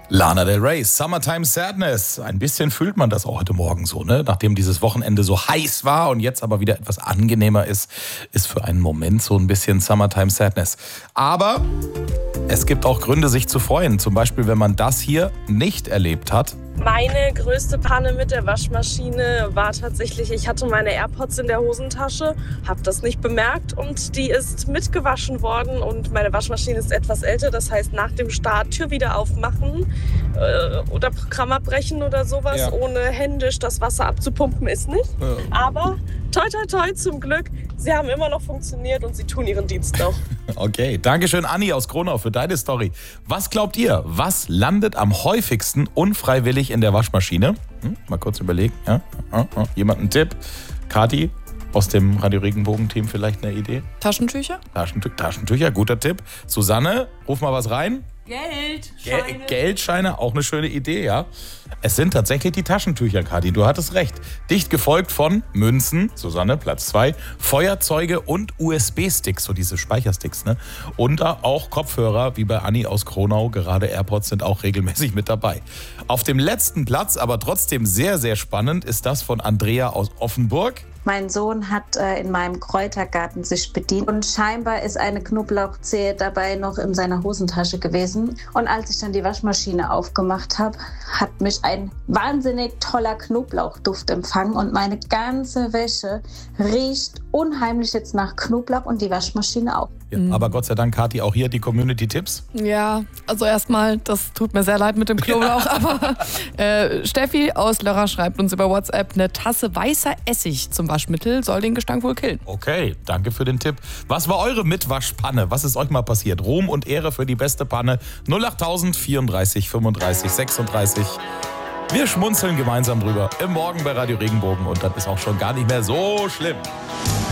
Lana Del Rey, Summertime Sadness. Ein bisschen fühlt man das auch heute Morgen so, ne? Nachdem dieses Wochenende so heiß war und jetzt aber wieder etwas angenehmer ist für einen Moment so ein bisschen Summertime Sadness. Aber es gibt auch Gründe, sich zu freuen. Zum Beispiel, wenn man das hier nicht erlebt hat. Meine größte Panne mit der Waschmaschine war tatsächlich, ich hatte meine AirPods in der Hosentasche, habe das nicht bemerkt und die ist mitgewaschen worden und meine Waschmaschine ist etwas älter, das heißt nach dem Start Tür wieder aufmachen oder Programm abbrechen oder sowas, ja. Ohne händisch das Wasser abzupumpen ist nicht. Ja. Aber toi toi toi zum Glück, sie haben immer noch funktioniert und sie tun ihren Dienst noch. Okay, Dankeschön Anni aus Kronau für deine Story. Was glaubt ihr, was landet am häufigsten unfreiwillig in der Waschmaschine? Mal kurz überlegen. Ja? Jemand einen Tipp? Kathi aus dem Radio Regenbogen-Team vielleicht eine Idee? Taschentücher? Taschentücher, guter Tipp. Susanne, ruf mal was rein. Geldscheine. Geldscheine, auch eine schöne Idee, ja. Es sind tatsächlich die Taschentücher, Kathi, du hattest recht. Dicht gefolgt von Münzen, Susanne, Platz 2, Feuerzeuge und USB-Sticks, so diese Speichersticks, ne? Und auch Kopfhörer, wie bei Anni aus Kronau, gerade AirPods sind auch regelmäßig mit dabei. Auf dem letzten Platz, aber trotzdem sehr, sehr spannend, ist das von Andrea aus Offenburg. Mein Sohn hat in meinem Kräutergarten sich bedient und scheinbar ist eine Knoblauchzehe dabei noch in seiner Hosentasche gewesen. Und als ich dann die Waschmaschine aufgemacht habe, hat mich ein wahnsinnig toller Knoblauchduft empfangen und meine ganze Wäsche riecht unheimlich jetzt nach Knoblauch und die Waschmaschine auch. Ja, aber Gott sei Dank, Kathi, auch hier die Community-Tipps. Ja, also erstmal, das tut mir sehr leid mit dem Knoblauch, aber Steffi aus Lörrach schreibt uns über WhatsApp, eine Tasse weißer Essig zum Waschmittel soll den Gestank wohl killen. Okay, danke für den Tipp. Was war eure Mitwaschpanne? Was ist euch mal passiert? Ruhm und Ehre für die beste Panne. 08000 34 35 36. Wir schmunzeln gemeinsam drüber im Morgen bei Radio Regenbogen und dann ist auch schon gar nicht mehr so schlimm.